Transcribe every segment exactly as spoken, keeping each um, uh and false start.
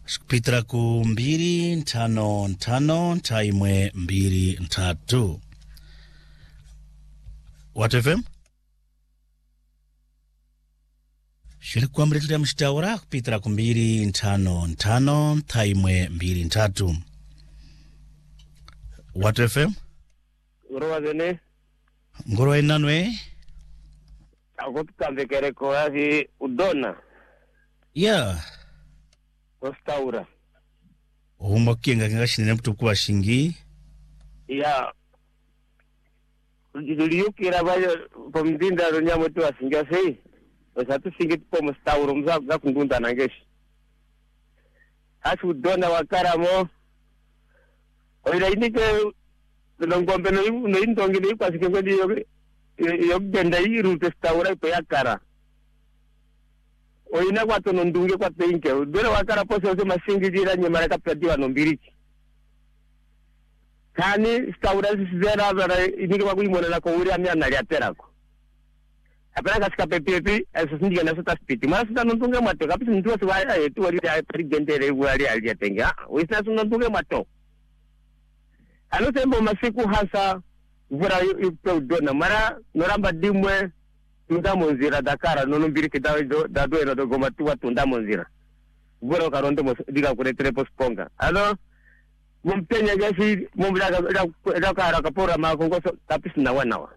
Kupitira ku mbili ntano ntano taimwe mbili ntatu. What F M? Shilikuwa mletulea mshitaura kupitira ku mbili ntano ntano taimwe mbili ntatu. What F M? Ngoro zene. Ngoro inanwe? Akotukambe kereko yazi udona. Yeah. Kostaura. Umba kienga kinga shinene mtukuwa shingi. Yeah. Liyukira bayo pamdinda ronya mtu wa singa sei. Wasatu singi tupo mustaura mza za kundunda nangeshi. Asu udona wakaramo. Oira inike longombe no no indongi ni kwa sikwe ndi yoge yogenda yiru testaura ipo yakara. Oina kwa tono ndunge kwa teinke dole wakara pose ose masingi jira nyemara kapadiwa no mbiriki kani staura zizera bara inike kwa kuimona na ko uri amya nali aterako apera kasika pepepi asindi na sota spiti mara sita ndunge mato kapisi mtu wasi wa etu wali ya gendere wali ali atenga wisna suna ndunge mato ano tembo masiku hasa vura ipo dona mara noramba dimwe tunda monzira Dakar nono mbiriki dawo dado eno dogo matuwa tunda monzira goro karonde mo diga kuretere posponga alo mumpenya gasi mumblaga da kara kapora ma kongo tapis na wanawa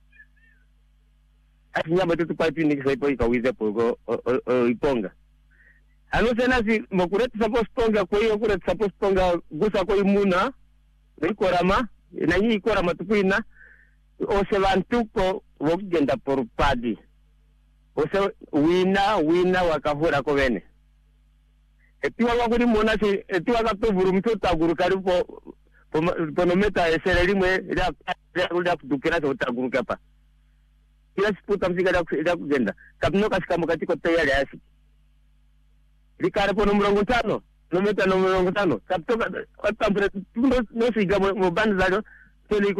asinya betu paipi ni sai poi kawize pogo iponga alo sena si mokureti suppose ponga ko iyo kureti suppose ponga gusa ko imuna rikorama na yi korama tukuina ose vantuko wokugenda por padi ose wina wina wakahura ko bene etiwa wakuri mona si etiwa katuvuru mtota guru karipo ponometa esere limwe ila ila kudukira to taguru kapa kila siputa msiga ila kugenda kapno kasikamu katiko tayari asi likare po numero tano nometa numero tano kapto katambure no siga mo band zalo tele